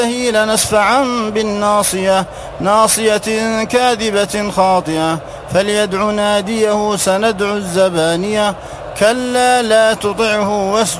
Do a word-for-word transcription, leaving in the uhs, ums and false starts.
لنسفعا بالناصية ناصية كاذبة خاطئة فليدع ناديه سندع الزبانية كلا لا تطعه واسجد